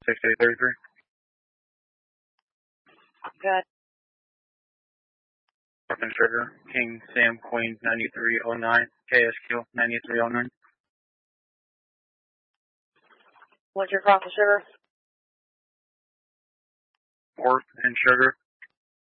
6833. Good. North and Sugar, King Sam Queen 9309, KSQ 9309. What's your cross of sugar? North and Sugar,